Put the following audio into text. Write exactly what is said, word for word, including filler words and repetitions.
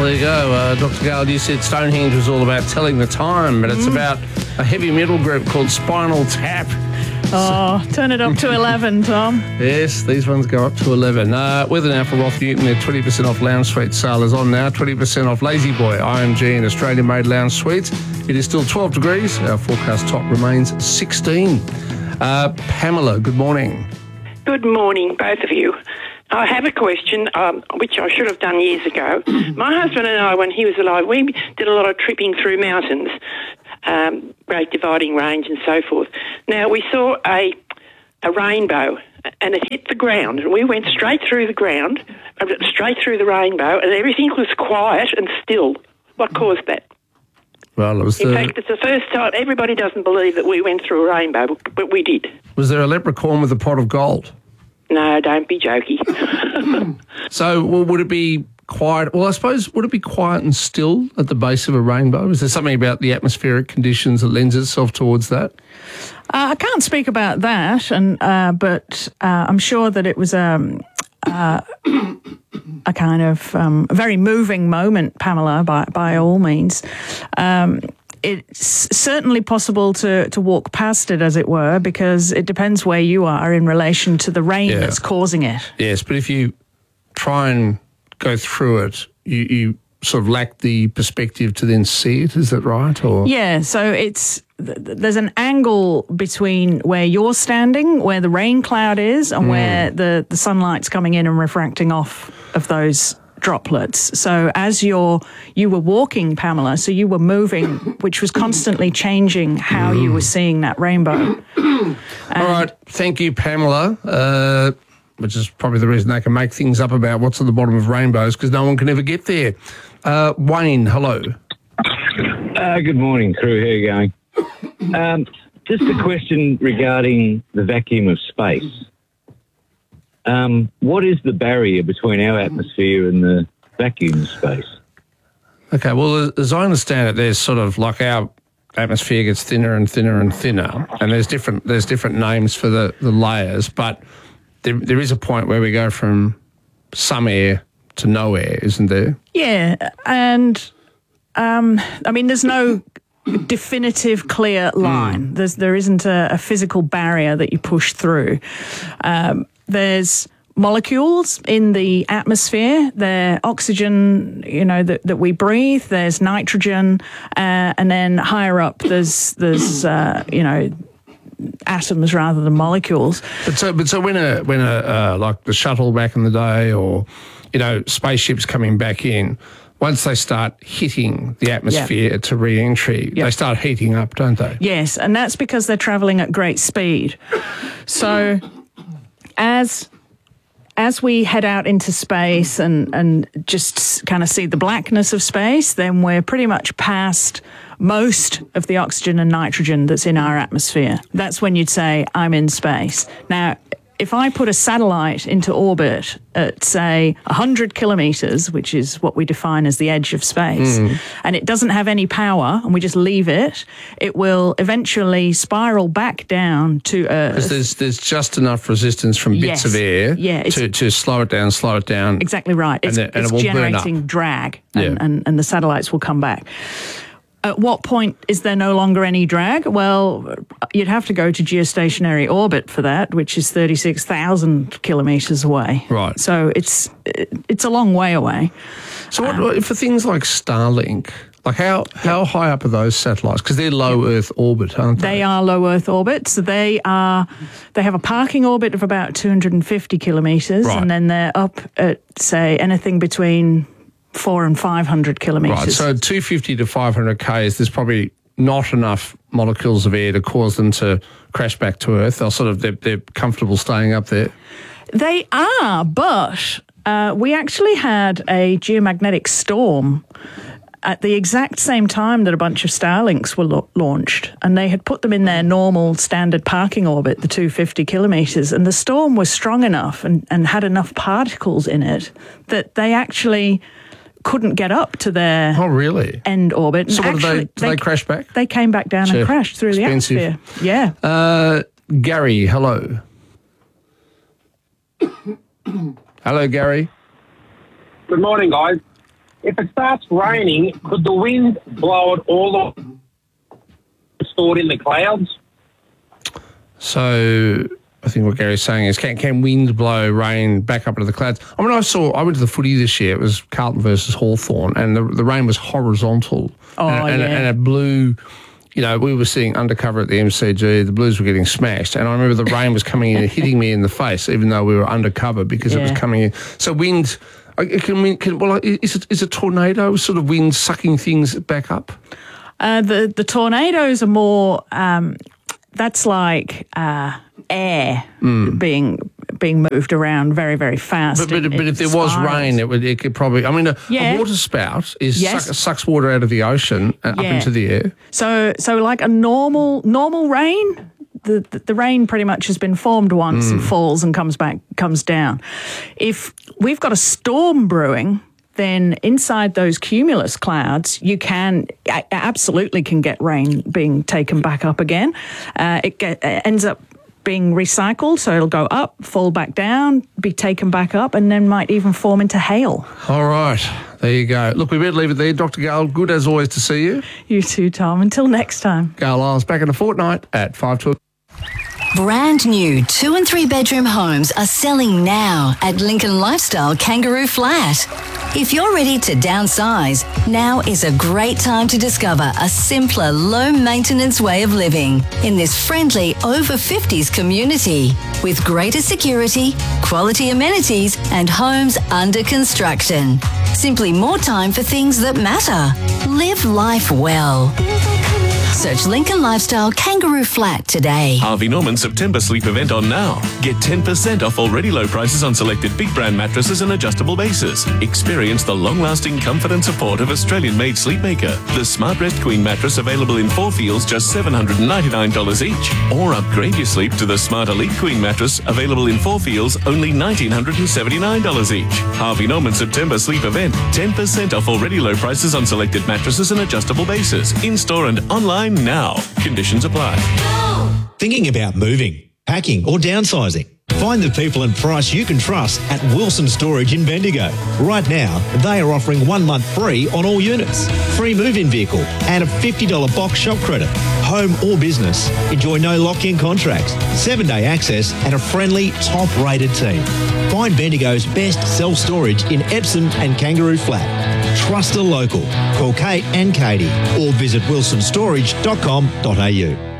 there you go. Uh, Doctor Gale, you said Stonehenge was all about telling the time, but it's mm. about a heavy metal group called Spinal Tap. Oh, turn it up to eleven, Tom. Yes, these ones go up to eleven. Uh, weather now for Roth Newton. Their twenty percent off lounge suite sale is on now. twenty percent off Lazy Boy, I M G and Australian-made lounge suites. It is still twelve degrees. Our forecast top remains sixteen. Uh, Pamela, good morning. Good morning, both of you. I have a question, um, which I should have done years ago. My husband and I, when he was alive, we did a lot of tripping through mountains, um, Great Dividing Range and so forth. Now, we saw a a rainbow, and it hit the ground, and we went straight through the ground, straight through the rainbow, and everything was quiet and still. What caused that? Well, it was In the... fact, it's the first time. Everybody doesn't believe that we went through a rainbow, but we did. Was there a leprechaun with a pot of gold? No, don't be jokey. So, well, would it be quiet? Well, I suppose, would it be quiet and still at the base of a rainbow? Is there something about the atmospheric conditions that lends itself towards that? Uh, I can't speak about that, and uh, but uh, I'm sure that it was um, uh, a kind of um, a very moving moment, Pamela, by, by all means. Um, It's certainly possible to, to walk past it, as it were, because it depends where you are in relation to the rain yeah. that's causing it. Yes, but if you try and go through it, you, you sort of lack the perspective to then see it. Is that right? Or yeah, so it's there's an angle between where you're standing, where the rain cloud is, and mm. where the, the sunlight's coming in and refracting off of those droplets. So as you're you were walking, Pamela, so you were moving, which was constantly changing how mm. you were seeing that rainbow. All right, thank you, Pamela. Uh, which is probably the reason they can make things up about what's at the bottom of rainbows, because no one can ever get there. Uh, Wayne, hello. Uh, good morning, crew. How are you going? Um, just a question regarding the vacuum of space. Um, what is the barrier between our atmosphere and the vacuum space? Okay, well, as I understand it, there's sort of like our atmosphere gets thinner and thinner and thinner, and there's different there's different names for the, the layers, but there there is a point where we go from some air to no air, isn't there? Yeah, and um, I mean, there's no definitive clear line. Mm. There's there isn't a, a physical barrier that you push through. Um, There's molecules in the atmosphere. There's oxygen, you know, that, that we breathe. There's nitrogen, uh, and then higher up, there's there's uh, you know, atoms rather than molecules. But so, but so when a when a uh, like the shuttle back in the day, or you know, spaceships coming back in, once they start hitting the atmosphere yep. to re-entry, yep. they start heating up, don't they? Yes, and that's because they're travelling at great speed. So As as we head out into space and, and just kind of see the blackness of space, then we're pretty much past most of the oxygen and nitrogen that's in our atmosphere. That's when you'd say, I'm in space. Now, if I put a satellite into orbit at, say, one hundred kilometres, which is what we define as the edge of space, mm. and it doesn't have any power, and we just leave it, it will eventually spiral back down to Earth. Because there's, there's just enough resistance from bits yes. of air yeah, to, to slow it down, slow it down. Exactly right. It's, and, the, and it's it will generating burn up. drag, and, yeah. and, and the satellites will come back. At what point is there no longer any drag? Well, you'd have to go to geostationary orbit for that, which is thirty-six thousand kilometres away. Right. So it's it's a long way away. So what, um, for things like Starlink, like how, how high up are those satellites? Because they're low Earth orbit, aren't they? They are low Earth orbit. So they are they have a parking orbit of about two hundred fifty kilometres, right. and then they're up at, say, anything between four and five hundred kilometres. Right, so two hundred fifty to five hundred k's, there's probably not enough molecules of air to cause them to crash back to Earth. They'll sort of, they're, they're comfortable staying up there. They are, but uh, we actually had a geomagnetic storm at the exact same time that a bunch of Starlinks were lo- launched, and they had put them in their normal standard parking orbit, the two hundred fifty kilometres, and the storm was strong enough and, and had enough particles in it that they actually couldn't get up to their oh, really? end orbit. So and what actually, did they, did they crash back? They came back down Sure. and crashed through Expensive. the atmosphere. Yeah. Uh, Gary, hello. Hello, Gary. Good morning, guys. if it starts raining, could the wind blow it all off, stored in the clouds? So I think what Gary's saying is, can, can wind blow rain back up into the clouds? I mean, I saw, I went to the footy this year. It was Carlton versus Hawthorn, and the, the rain was horizontal. Oh, and, and, yeah. and it blew, you know, we were sitting undercover at the M C G. The Blues were getting smashed. And I remember the rain was coming in and hitting me in the face, even though we were undercover because it was Yeah. coming in. So wind, it can, wind- can, well, is it, is a tornado sort of wind sucking things back up? Uh, the, the tornadoes are more, um, that's like uh, air being being moved around very, very fast. But, but, It- but it if there was spirals. rain, it would it could probably. I mean, a, Yeah. a water spout is Yes. suck, sucks water out of the ocean and up Yeah. into the air. So, so like a normal normal rain, the, the the rain pretty much has been formed once and falls and comes back, comes down. If we've got a storm brewing, then inside those cumulus clouds, you can a- absolutely can get rain being taken back up again. Uh, it get, uh, ends up being recycled, so it'll go up, fall back down, be taken back up, and then might even form into hail. All right, there you go. Look, we better leave it there. Doctor Gale, good as always to see you. You too, Tom. Until next time. Gale Isles back in a fortnight at five to. Brand new two and three bedroom homes are selling now at Lincoln Lifestyle Kangaroo Flat. If you're ready to downsize, now is a great time to discover a simpler, low maintenance way of living in this friendly over fifties community with greater security, quality amenities, and homes under construction. Simply more time for things that matter. Live life well. Search Lincoln Lifestyle Kangaroo Flat today. Harvey Norman September sleep event on now. Get ten percent off already low prices on selected big brand mattresses and adjustable bases. Experience the long-lasting comfort and support of Australian-made Sleepmaker. The Smart Rest Queen mattress available in four feels just seven hundred ninety-nine dollars each. Or upgrade your sleep to the Smart Elite Queen mattress available in four feels only one thousand nine hundred seventy-nine dollars each. Harvey Norman September sleep event. ten percent off already low prices on selected mattresses and adjustable bases. In-store and online now. Conditions apply. Thinking about moving, packing or downsizing? Find the people and price you can trust at Wilson Storage in Bendigo. Right now, they are offering one month free on all units, free move-in vehicle and a fifty dollars box shop credit. Home or business, enjoy no lock-in contracts, seven-day access and a friendly, top-rated team. Find Bendigo's best self-storage in Epsom and Kangaroo Flat. Trust a local. Call Kate and Katie or visit wilson storage dot com dot a u.